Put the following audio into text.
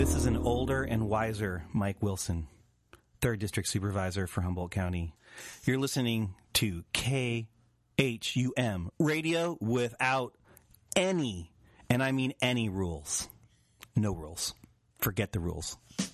This is an older and wiser Mike Wilson, 3rd District Supervisor for Humboldt County. You're listening to KHUM, radio without any, and I mean any rules. No rules. Forget the rules.